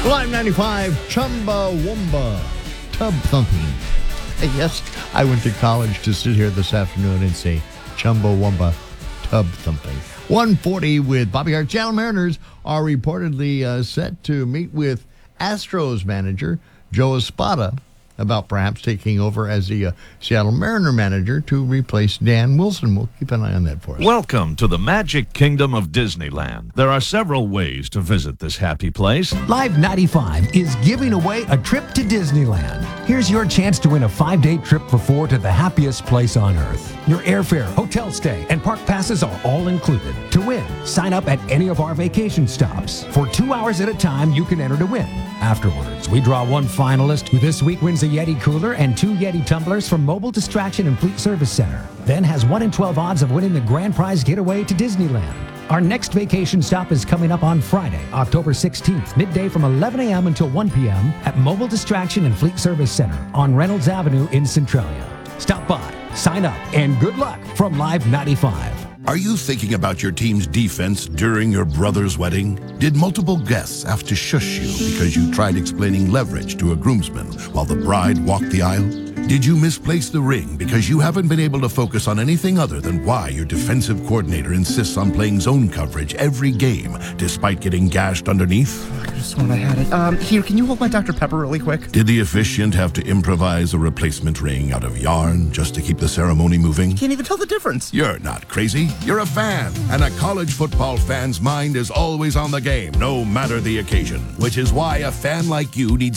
Live 95, Chumbawamba, tub thumping. Yes, I went to college to sit here this afternoon and say Chumbawamba, tub thumping. 1:40 with Bobby Hart. Seattle Mariners are reportedly set to meet with Astros manager Joe Espada about perhaps taking over as the Seattle Mariner manager to replace Dan Wilson. We'll keep an eye on that for us. Welcome to the Magic Kingdom of Disneyland. There are several ways to visit this happy place. Live 95 is giving away a trip to Disneyland. Here's your chance to win a 5-day trip for 4 to the happiest place on earth. Your airfare, hotel stay, and park passes are all included. To win, sign up at any of our vacation stops. For 2 hours at a time, you can enter to win. Afterwards, we draw one finalist who this week wins a Yeti cooler and 2 Yeti tumblers from Mobile Distraction and Fleet Service Center. Then has 1 in 12 odds of winning the grand prize getaway to Disneyland. Our next vacation stop is coming up on Friday, October 16th, midday from 11 a.m. until 1 p.m. at Mobile Distraction and Fleet Service Center on Reynolds Avenue in Centralia. Stop by, sign up, and good luck from Live 95. Are you thinking about your team's defense during your brother's wedding? Did multiple guests have to shush you because you tried explaining leverage to a groomsman while the bride walked the aisle? Did you misplace the ring because you haven't been able to focus on anything other than why your defensive coordinator insists on playing zone coverage every game despite getting gashed underneath? I could have sworn I had it. Here, can you hold my Dr. Pepper really quick? Did the officiant have to improvise a replacement ring out of yarn just to keep the ceremony moving? Can't even tell the difference. You're not crazy. You're a fan. And a college football fan's mind is always on the game, no matter the occasion. Which is why a fan like you needs